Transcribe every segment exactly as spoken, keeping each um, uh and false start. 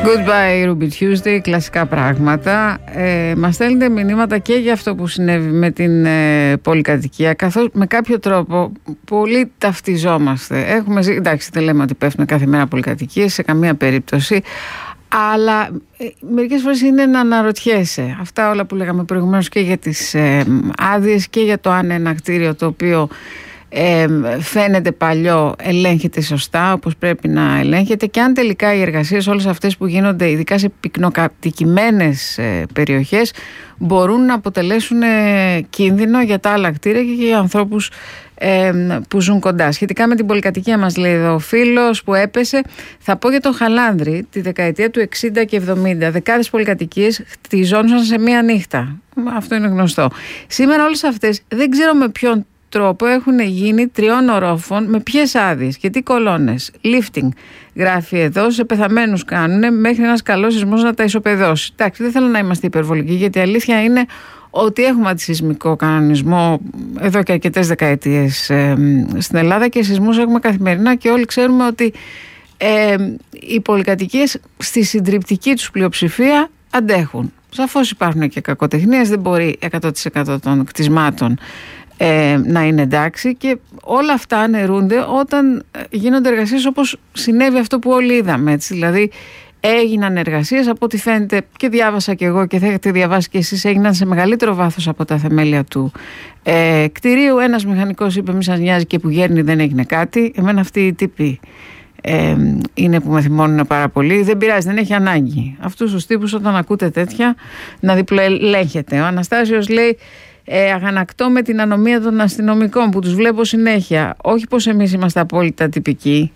Goodbye Ruby Tuesday, κλασικά πράγματα. Ε, μας στέλνετε μηνύματα και για αυτό που συνέβη με την ε, πολυκατοικία, καθώς με κάποιο τρόπο πολύ ταυτιζόμαστε. Έχουμε, εντάξει, δεν λέμε ότι πέφτουν κάθε μέρα πολυκατοικίες σε καμία περίπτωση, αλλά ε, μερικές φορές είναι να αναρωτιέσαι. Αυτά όλα που λέγαμε προηγουμένως και για τις ε, άδειες και για το αν ένα κτίριο το οποίο Ε, φαίνεται παλιό ελέγχεται σωστά όπως πρέπει να ελέγχεται, και αν τελικά οι εργασίες όλες αυτές που γίνονται ειδικά σε πυκνοκατοικημένες ε, περιοχές μπορούν να αποτελέσουν ε, κίνδυνο για τα άλλα κτίρια και για ανθρώπους ε, που ζουν κοντά. Σχετικά με την πολυκατοικία μας λέει εδώ ο φίλος που έπεσε, θα πω για τον Χαλάνδρη τη δεκαετία του εξήντα και εβδομήντα δεκάδες πολυκατοικίες χτιζόντουσαν σε μία νύχτα. Αυτό είναι γνωστό. Σήμερα όλες αυτές δεν ξέρω με ποιον τρόπο έχουν γίνει τριών ορόφων, με ποιες άδειες και τι κολόνες. Lifting γράφει εδώ, σε πεθαμένους κάνουνε μέχρι ένας καλός σεισμός να τα ισοπεδώσει. Εντάξει, δεν θέλω να είμαστε υπερβολικοί, γιατί η αλήθεια είναι ότι έχουμε αντισεισμικό κανονισμό εδώ και αρκετές δεκαετίες ε, στην Ελλάδα, και σεισμούς έχουμε καθημερινά, και όλοι ξέρουμε ότι ε, οι πολυκατοικίες στη συντριπτική τους πλειοψηφία αντέχουν. Σαφώς υπάρχουν και κακοτεχνίες, δεν μπορεί εκατό τοις εκατό των κτισμάτων Ε, να είναι εντάξει, και όλα αυτά αναιρούνται όταν γίνονται εργασίες όπως συνέβη αυτό που όλοι είδαμε, έτσι. Δηλαδή έγιναν εργασίες, από ό,τι φαίνεται, και διάβασα και εγώ και θα έχετε διαβάσει και εσείς, έγιναν σε μεγαλύτερο βάθος από τα θεμέλια του ε, κτηρίου. Ένας μηχανικός είπε μη σας νοιάζει, και που γέρνει δεν έγινε κάτι. Εμένα αυτοί οι τύποι ε, είναι που με θυμώνουν πάρα πολύ. Δεν πειράζει, δεν έχει ανάγκη αυτούς τους τύπους, όταν ακούτε τέτοια, να διπλοελέγχετε. Ο Αναστάσιος λέει: Ε, αγανακτώ με την ανομία των αστυνομικών που τους βλέπω συνέχεια. Όχι πως εμείς είμαστε απόλυτα τυπικοί.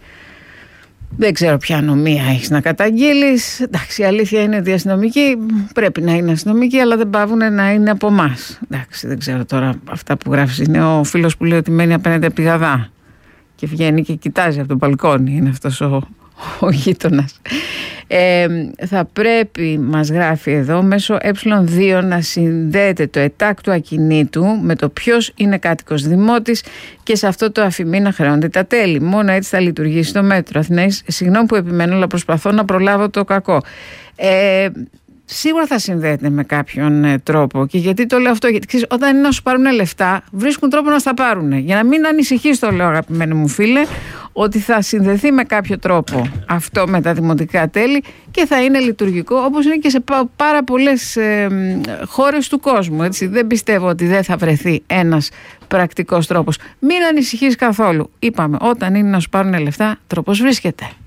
Δεν ξέρω ποια ανομία έχεις να καταγγείλεις. Εντάξει, η αλήθεια είναι ότι οι αστυνομικοί πρέπει να είναι αστυνομικοί, αλλά δεν πάβουν να είναι από εμάς. Εντάξει, δεν ξέρω τώρα αυτά που γράφεις. Είναι ο φίλος που λέει ότι μένει απέναντι από τη Γαδά και βγαίνει και κοιτάζει από το μπαλκόνι. Είναι αυτός ο, ο γείτονας. Ε, θα πρέπει, μας γράφει εδώ, μέσω ε δύο να συνδέεται το ΕΤΑΚ του ακινήτου με το ποιος είναι κάτοικος δημότης, και σε αυτό το αφημί να χρεώνται τα τέλη. Μόνο έτσι θα λειτουργήσει το μέτρο. Αθηναίης, συγγνώμη που επιμένω, αλλά προσπαθώ να προλάβω το κακό. Ε, Σίγουρα θα συνδέεται με κάποιον ε, τρόπο. Και γιατί το λέω αυτό? Γιατί ξέρεις, όταν είναι να σου πάρουν λεφτά, βρίσκουν τρόπο να στα πάρουν. Για να μην ανησυχείς, το λέω αγαπημένο μου φίλε, ότι θα συνδεθεί με κάποιο τρόπο αυτό με τα δημοτικά τέλη και θα είναι λειτουργικό, όπως είναι και σε πάρα πολλές ε, χώρες του κόσμου. Έτσι. Δεν πιστεύω ότι δεν θα βρεθεί ένας πρακτικός τρόπος. Μην ανησυχείς καθόλου. Είπαμε, όταν είναι να σου πάρουν λεφτά, τρόπος βρίσκεται.